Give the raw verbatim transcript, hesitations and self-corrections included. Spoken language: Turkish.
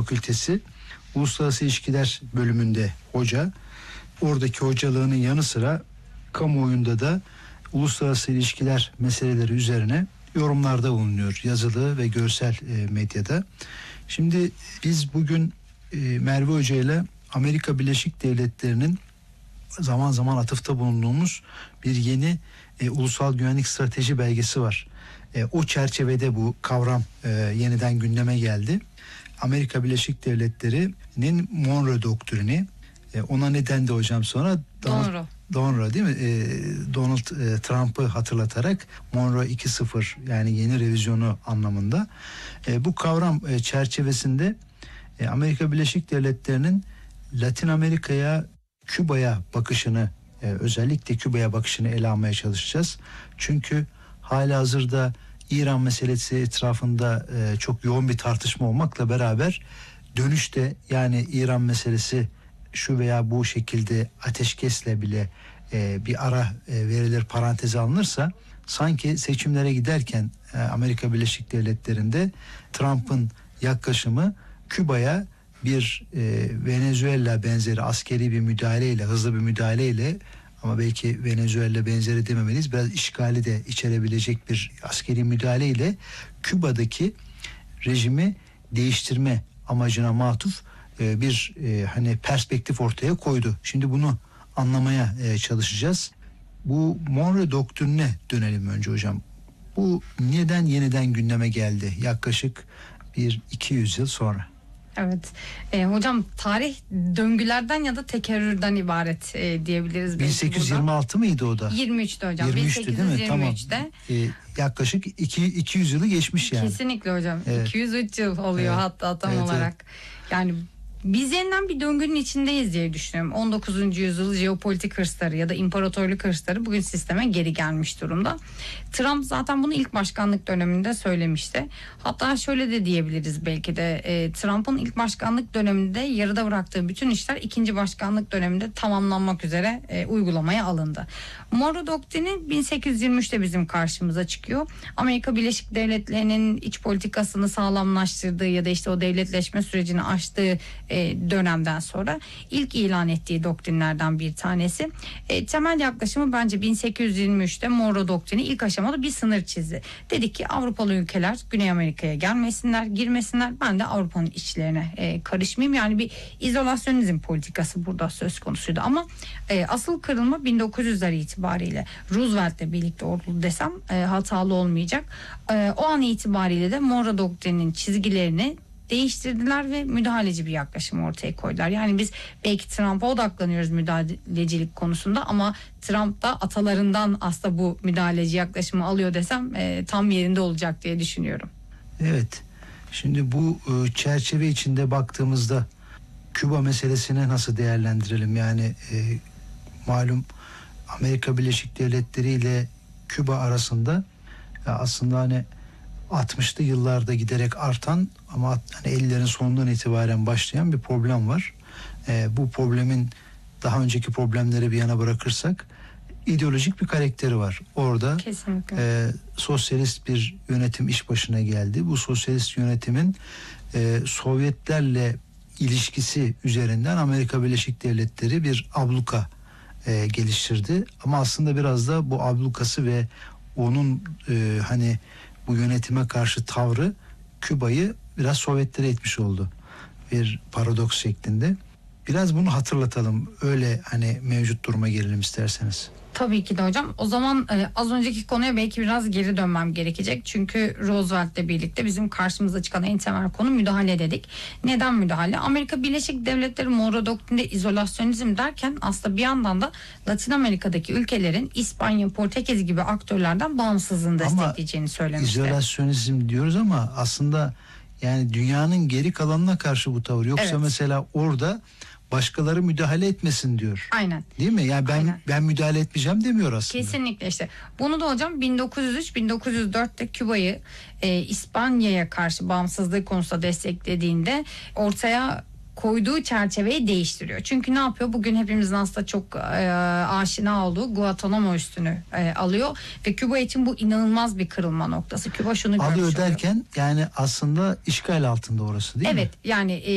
Fakültesi Uluslararası İlişkiler bölümünde hoca. Oradaki hocalığının yanı sıra kamuoyunda da uluslararası ilişkiler meseleleri üzerine yorumlarda bulunuyor, yazılı ve görsel e, medyada. Şimdi biz bugün e, Merve Hoca ile Amerika Birleşik Devletleri'nin zaman zaman atıfta bulunduğumuz bir yeni e, ulusal güvenlik strateji belgesi var. E, o çerçevede bu kavram e, yeniden gündeme geldi. Amerika Birleşik Devletleri'nin Monroe Doktrini, e, ona ne dendi hocam sonra? Donroe. Donroe değil mi? E, Donald e, Trump'ı hatırlatarak Monroe iki nokta sıfır, yani yeni revizyonu anlamında. E, bu kavram e, çerçevesinde e, Amerika Birleşik Devletleri'nin Latin Amerika'ya, Küba'ya bakışını, e, özellikle Küba'ya bakışını ele almaya çalışacağız. Çünkü halihazırda İran meselesi etrafında e, çok yoğun bir tartışma olmakla beraber dönüşte, yani İran meselesi şu veya bu şekilde ateşkesle bile e, bir ara e, verilir, paranteze alınırsa, sanki seçimlere giderken e, Amerika Birleşik Devletleri'nde Trump'ın yaklaşımı Küba'ya bir e, Venezuela benzeri askeri bir müdahaleyle, hızlı bir müdahaleyle, ama belki Venezuela benzeri dememeliyiz, biraz işgali de içerebilecek bir askeri müdahaleyle Küba'daki rejimi değiştirme amacına matuf e, bir e, hani perspektif ortaya koydu. Şimdi bunu anlamaya e, çalışacağız. Bu Monroe Doktrini'ne dönelim önce hocam. Bu neden yeniden gündeme geldi yaklaşık bir iki yüz yıl sonra? Evet. E, hocam tarih döngülerden ya da tekerrürden ibaret e, diyebiliriz. bin sekiz yüz yirmi altı mıydı o da? yirmi üçte hocam. yirmi üçtü değil mi? Tamam. E, yaklaşık iki, iki yüz yılı geçmiş yani. Kesinlikle hocam. Evet. iki yüz üç yıl oluyor, evet. Hatta tam evet, olarak. Evet. Yani biz yeniden bir döngünün içindeyiz diye düşünüyorum. on dokuzuncu yüzyıl jeopolitik hırsları ya da imparatorluk hırsları bugün sisteme geri gelmiş durumda. Trump zaten bunu ilk başkanlık döneminde söylemişti. Hatta şöyle de diyebiliriz belki de e, Trump'ın ilk başkanlık döneminde yarıda bıraktığı bütün işler ikinci başkanlık döneminde tamamlanmak üzere e, uygulamaya alındı. Monroe Doktrini bin sekiz yüz yirmi üçte bizim karşımıza çıkıyor. Amerika Birleşik Devletleri'nin iç politikasını sağlamlaştırdığı ya da işte o devletleşme sürecini aştığı e, dönemden sonra ilk ilan ettiği doktrinlerden bir tanesi. E, temel yaklaşımı bence bin sekiz yüz yirmi üçte Monroe Doktrini ilk aşamada bir sınır çizdi. Dedik ki Avrupalı ülkeler Güney Amerika'ya gelmesinler, girmesinler. Ben de Avrupa'nın içlerine e, karışmayayım. Yani bir izolasyonizm politikası burada söz konusuydu. Ama e, asıl kırılma bin dokuz yüzler itibariyle Roosevelt'le birlikte oldu desem e, hatalı olmayacak. E, o an itibariyle de Monroe Doktrini'nin çizgilerini değiştirdiler ve müdahaleci bir yaklaşım ortaya koydular. Yani biz belki Trump'a odaklanıyoruz müdahalecilik konusunda ama Trump da atalarından aslında bu müdahaleci yaklaşımı alıyor desem e, tam yerinde olacak diye düşünüyorum. Evet. Şimdi bu e, çerçeve içinde baktığımızda Küba meselesini nasıl değerlendirelim? Yani e, malum Amerika Birleşik Devletleri ile Küba arasında ya aslında hani altmışlı yıllarda giderek artan ama hani ellilerin sonundan itibaren başlayan bir problem var. E, bu problemin daha önceki problemleri bir yana bırakırsak ideolojik bir karakteri var. Orada e, sosyalist bir yönetim iş başına geldi. Bu sosyalist yönetimin e, Sovyetlerle ilişkisi üzerinden Amerika Birleşik Devletleri bir abluka e, geliştirdi. Ama aslında biraz da bu ablukası ve onun e, hani bu yönetime karşı tavrı Küba'yı biraz Sovyetlere etmiş oldu. Bir paradoks şeklinde. Biraz bunu hatırlatalım. Öyle hani mevcut duruma gelelim isterseniz. Tabii ki de hocam. O zaman e, az önceki konuya belki biraz geri dönmem gerekecek. Çünkü Roosevelt'le birlikte bizim karşımıza çıkan en temel konu müdahale dedik. Neden müdahale? Amerika Birleşik Devletleri Monroe Doktrini'nde izolasyonizm derken aslında bir yandan da Latin Amerika'daki ülkelerin İspanya, Portekiz gibi aktörlerden bağımsızlığını destekleyeceğini söylemişti. İzolasyonizm diyoruz ama aslında yani dünyanın geri kalanına karşı bu tavır. Yoksa evet. Mesela orada başkaları müdahale etmesin diyor. Aynen. Değil mi? Yani ben Aynen. ben müdahale etmeyeceğim demiyor aslında. Kesinlikle işte. Bunu da hocam bin dokuz yüz üç bin dokuz yüz dörtte Küba'yı e, İspanya'ya karşı bağımsızlığı konusunda desteklediğinde ortaya koyduğu çerçeveyi değiştiriyor. Çünkü ne yapıyor? Bugün hepimizin aslında çok e, aşina olduğu Guantanamo üssünü e, alıyor ve Küba için bu inanılmaz bir kırılma noktası. Küba şunu görmüş alıyor oluyor. derken yani aslında işgal altında orası değil evet, mi? Evet yani e,